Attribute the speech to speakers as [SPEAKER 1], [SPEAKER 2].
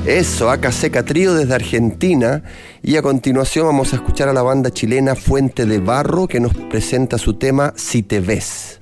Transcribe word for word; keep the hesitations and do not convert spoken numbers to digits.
[SPEAKER 1] Eso, Aca Seca Trío desde Argentina. Y a continuación vamos a escuchar a la banda chilena Fuente de Barro, que nos presenta su tema Si te ves.